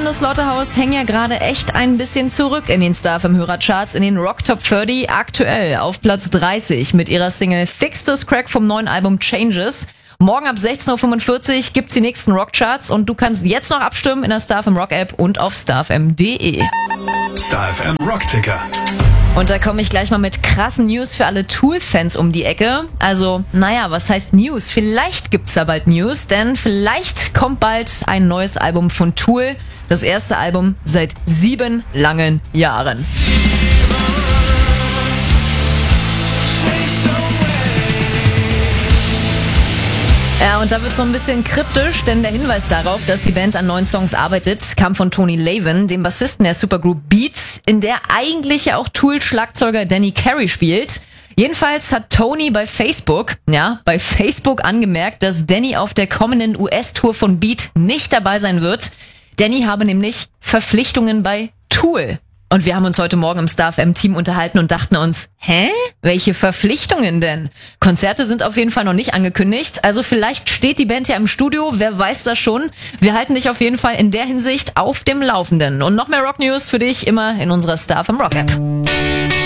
und Slaughterhouse hängen ja gerade echt ein bisschen zurück in den Star-FM-Hörercharts, in den Rock Top 30, aktuell auf Platz 30 mit ihrer Single Fix This Crack vom neuen Album Changes. Morgen ab 16.45 Uhr gibt's die nächsten Rockcharts und du kannst jetzt noch abstimmen in der Star-FM Rock-App und auf starfm.de. Star-FM Rock-Ticker. Und da komme ich gleich mal mit krassen News für alle Tool-Fans um die Ecke. Also, was heißt News? Vielleicht gibt's da bald News, denn vielleicht kommt bald ein neues Album von Tool. Das erste Album seit 7 langen Jahren. Ja, und da wird's so ein bisschen kryptisch, denn der Hinweis darauf, dass die Band an neuen Songs arbeitet, kam von Tony Levin, dem Bassisten der Supergroup Beats, in der eigentlich ja auch Tool-Schlagzeuger Danny Carey spielt. Jedenfalls hat Tony bei Facebook angemerkt, dass Danny auf der kommenden US-Tour von Beat nicht dabei sein wird. Danny habe nämlich Verpflichtungen bei Tool. Und wir haben uns heute Morgen im Star-FM-Team unterhalten und dachten uns, welche Verpflichtungen denn? Konzerte sind auf jeden Fall noch nicht angekündigt, also vielleicht steht die Band ja im Studio, wer weiß das schon. Wir halten dich auf jeden Fall in der Hinsicht auf dem Laufenden. Und noch mehr Rock-News für dich immer in unserer Star-FM Rock-App.